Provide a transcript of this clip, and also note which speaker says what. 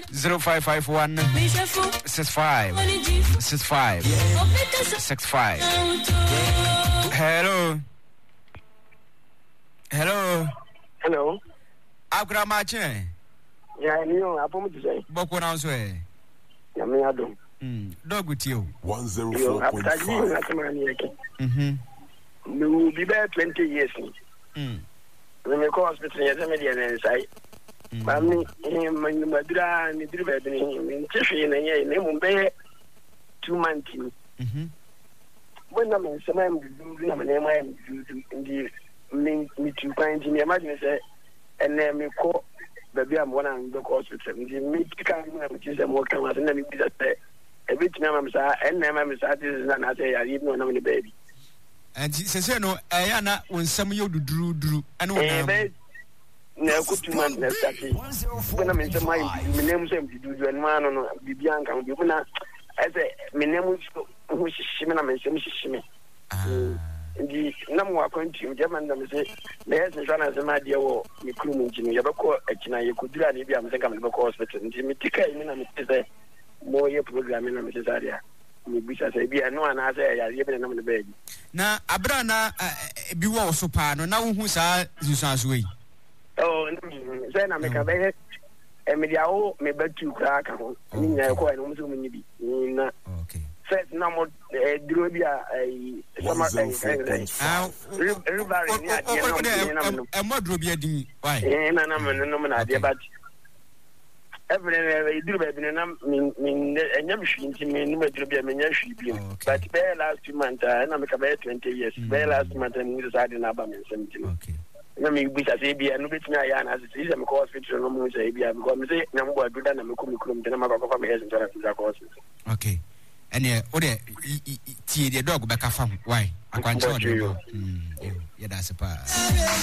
Speaker 1: 0551 65 65 65. Hello.
Speaker 2: Hello.
Speaker 1: Akura mache.
Speaker 2: Yeah, you apom to say.
Speaker 1: Boko na so e.
Speaker 2: Ya me adom.
Speaker 1: Dog with you.
Speaker 3: 104.5.
Speaker 2: No, be about 20 years. When you call hospital, yes, I made an inside. Mammy, Madura, and the driver, in Tiffy, and a year, name 2 months. When I'm in some name, I am indeed me to find in the emergency, and then me call baby. I'm one and the hospital. Me can which is a more come out and then we just say, a bit name, and name, I'm sad, is not I say, I didn't know the baby.
Speaker 1: And she says, no, Ayana, when some of you drew, and when
Speaker 2: no, good 2 months, when I'm in some my name, to do and man on Bianca, as a minimum, who is Shimon and some Shimmy. The number continue, German, say, there's a son as a my dear, you couldn't, you ever call a China, you could do that if I'm thinking of hospital, and Jimmy Tika, and say, more your program in Mrs. Aria. We shall say, be a no one as I even know the baby.
Speaker 1: Now, Abrana, be also pardon, now who's our Susan's way. Oh,
Speaker 2: then I make a bed, and maybe I owe me back to crack. I mean, I quite almost many.
Speaker 1: Okay.
Speaker 2: First, no more Drobia, a summer,
Speaker 1: and what Drobia, why?
Speaker 2: And I'm an idea, but every do baby, and I'm never seen to me, no to be a miniature. But bare last 2 months, and I'm about 20 years. Bare last month, and we decided in Alabama. Okay. I mean, we shall say, be a little bit as it is, I'm called Fiction, no more say, be a say, no more good than a Mukum, then I'm about to come here and try to course. Okay. And yeah, the dog back from why? I can't tell you. Yeah, that's a part.